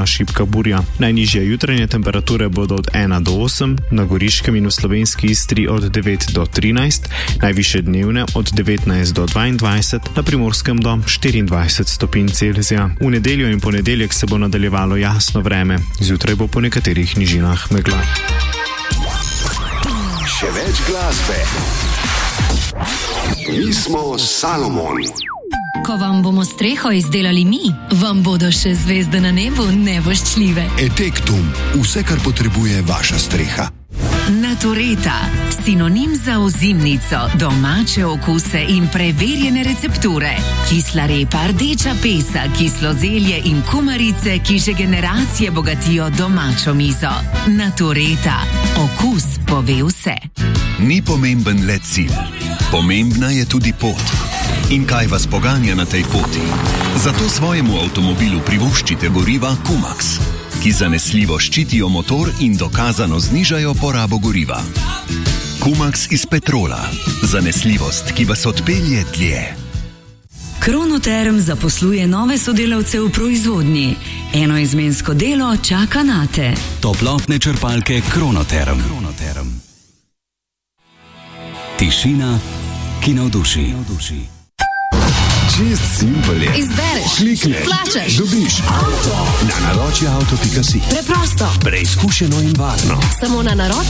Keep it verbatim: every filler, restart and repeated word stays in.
možna šibka burja. Najnižje jutranje temperature bodo od ena do osem, na Goriškem in v slovenski Istri od devet do trinajst, najvišje dnevne od devetnajst do dvaindvajset, na Primorskem do štiriindvajset stopinj Celzija. V nedeljo in ponedeljek se bo nadaljevalo jasno vreme, zjutraj bo po nekaterih nižinah megla. Še več glasbe. Mi smo Salomon. Ko vam bomo streho izdelali mi, vam bodo še zvezde na nebu nevoščljive. Etektum, vse, kar potrebuje vaša streha. Natureta, sinonim za ozimnico, domače okuse in preverjene recepture. Kisla repa, rdeča pesa, kislo zelje in kumarice, ki že generacije bogatijo domačo mizo. Natureta, okus pove vse. Ni pomemben le cilj, pomembna je tudi pot. In kaj vas poganja na tej poti? Zato svojemu avtomobilu privoščite goriva Kumax, ki zanesljivo ščitijo motor in dokazano znižajo porabo goriva. Kumax iz petrola. Zanesljivost, ki vas odpelje dlje. Kronoterm zaposluje nove sodelavce v proizvodnji. Enoizmensko delo čaka nate. Toplotne črpalke Kronoterm. Kronoterm. Tišina, ki navduši. Čist simpel je. Izbereš, Klikneš, plačaš, dobiš avto. Na naročje avto pika si. Preprosto, Preizkušeno in varno. samo na naročje